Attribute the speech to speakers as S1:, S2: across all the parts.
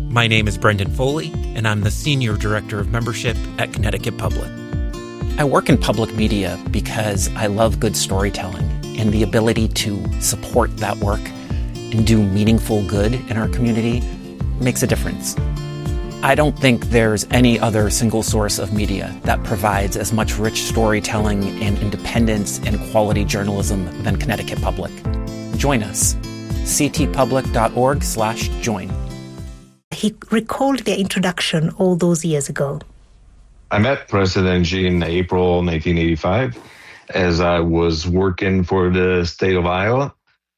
S1: My name is Brendan Foley, and I'm the Senior Director of Membership at Connecticut Public.
S2: I work in public media because I love good storytelling, and the ability to support that work and do meaningful good in our community makes a difference. I don't think there's any other single source of media that provides as much rich storytelling and independence and quality journalism than Connecticut Public. Join us. ctpublic.org/join.
S3: He recalled their introduction all those years ago.
S4: I met President Xi in April 1985 as I was working for the state of Iowa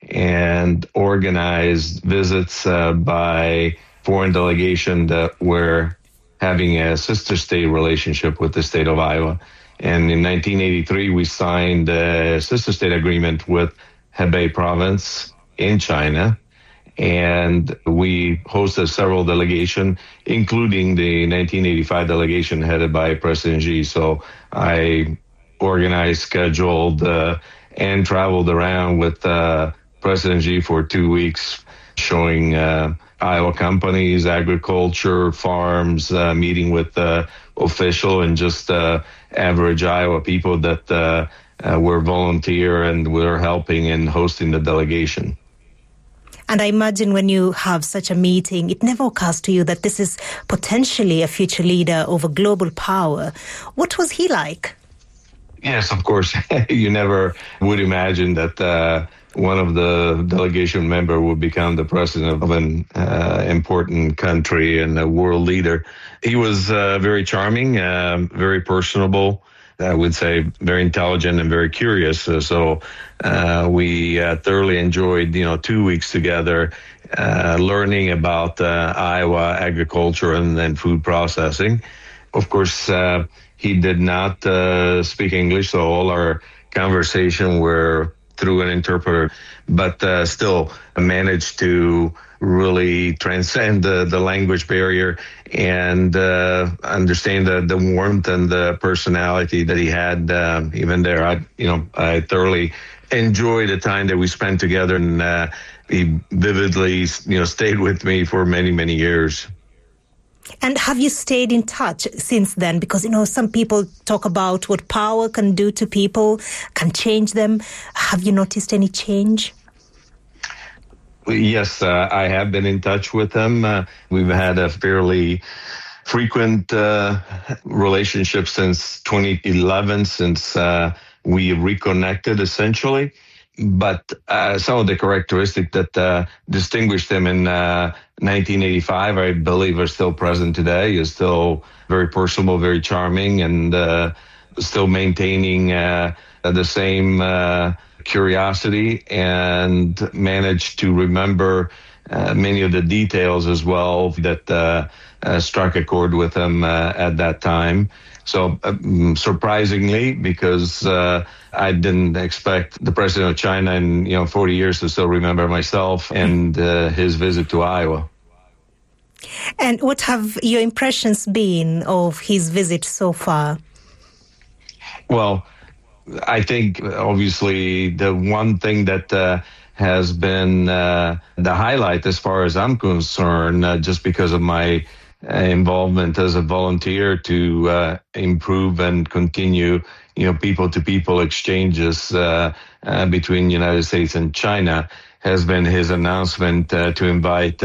S4: and organized visits by foreign delegation that were having a sister state relationship with the state of Iowa. And in 1983, we signed a sister state agreement with Hebei province in China. And we hosted several delegations, including the 1985 delegation headed by President Xi. So I organized, scheduled, and traveled around with President Xi for 2 weeks, showing Iowa companies, agriculture, farms, meeting with official and just average Iowa people that were volunteer and were helping in hosting the delegation.
S3: And I imagine when you have such a meeting, it never occurs to you that this is potentially a future leader of a global power. What was he like?
S4: Yes, of course. You never would imagine that one of the delegation members would become the president of an important country and a world leader. He was very charming, very personable. I would say very intelligent and very curious. So we thoroughly enjoyed, 2 weeks together, learning about Iowa agriculture and then food processing. Of course, he did not speak English, so all our conversation were through an interpreter, but still managed to really transcend the language barrier and understand the warmth and the personality that he had even there. I thoroughly enjoyed the time that we spent together, and he vividly, stayed with me for many, many years.
S3: And have you stayed in touch since then? Because, some people talk about what power can do to people, can change them. Have you noticed any change?
S4: Yes, I have been in touch with him. We've had a fairly frequent relationship since 2011, since we reconnected, essentially. But some of the characteristics that distinguished him in 1985, I believe, are still present today. He's still very personable, very charming, and still maintaining the same curiosity, and managed to remember many of the details as well that struck a chord with him at that time. So surprisingly, because I didn't expect the president of China in 40 years to still remember myself and his visit to Iowa.
S3: And what have your impressions been of his visit so far?
S4: Well, I think obviously the one thing that has been the highlight as far as I'm concerned, just because of my involvement as a volunteer to improve and continue, people-to-people exchanges between the United States and China, has been his announcement to invite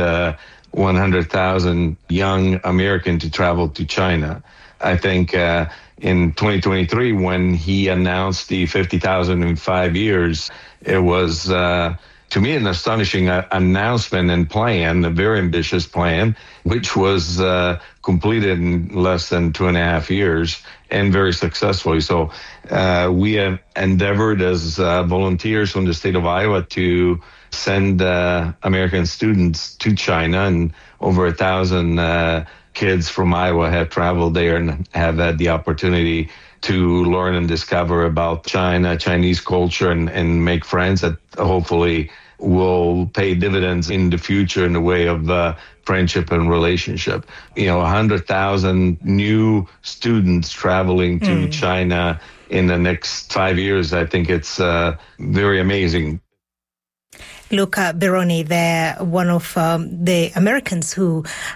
S4: 100,000 young Americans to travel to China. I think in 2023, when he announced the 50,000 in 5 years, it was, to me, an astonishing announcement and plan, a very ambitious plan, which was completed in less than 2.5 years and very successfully. So we have endeavored as volunteers from the state of Iowa to send American students to China, and over 1,000 kids from Iowa have traveled there and have had the opportunity to learn and discover about China, Chinese culture, and make friends that hopefully will pay dividends in the future in the way of friendship and relationship. 100,000 new students traveling to China in the next 5 years. I think it's very amazing.
S3: Luca Bironi, they're one of the Americans who